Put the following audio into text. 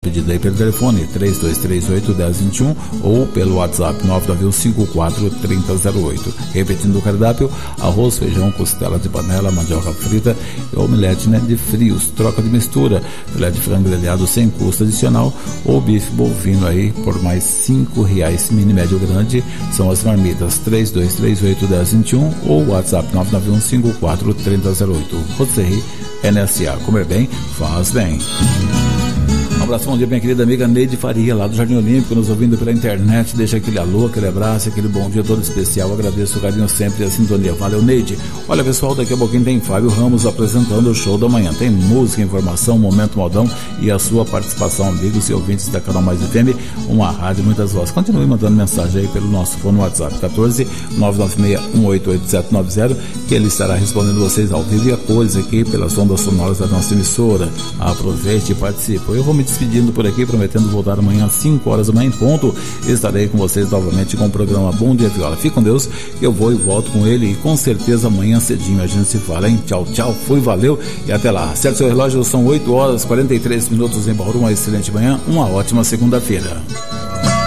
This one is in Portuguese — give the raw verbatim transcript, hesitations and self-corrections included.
Pedido aí pelo telefone três dois três oito, um zero dois um ou pelo WhatsApp nove nove um cinco quatro três zero zero oito. Repetindo o cardápio: arroz, feijão, costela de panela, mandioca frita e omelete, né, de frios, troca de mistura, filé de frango grelhado sem custo adicional ou bife bovino aí por mais cinco reais, mini, médio, grande. São as marmitas três dois três oito, um zero dois um ou WhatsApp nove nove um cinco quatro três zero zero oito. Rotisserie N S A, comer bem, faz bem. Um abraço, bom dia, minha querida amiga Neide Faria, lá do Jardim Olímpico, nos ouvindo pela internet. Deixa aquele alô, aquele abraço, aquele bom dia todo especial. Agradeço o carinho sempre e a sintonia. Valeu, Neide. Olha, pessoal, daqui a pouquinho tem Fábio Ramos apresentando o show da manhã. Tem música, informação, momento modão e a sua participação, amigos e ouvintes da Canal Mais F M, uma rádio, muitas vozes. Continue mandando mensagem aí pelo nosso fone WhatsApp quatorze, nove nove seis, um oito oito sete nove zero, que ele estará respondendo vocês ao vivo e a cores aqui pelas ondas sonoras da nossa emissora. Aproveite e participe. Eu vou me despedindo por aqui, prometendo voltar amanhã às cinco horas da manhã em ponto. Estarei com vocês novamente com o programa Bom Dia Viola. Fique com Deus, que eu vou e volto com ele, e com certeza amanhã cedinho a gente se fala, hein? Tchau, tchau, fui, valeu e até lá. Certo, seu relógio, são oito horas e quarenta e três minutos em Bauru. Uma excelente manhã, uma ótima segunda-feira.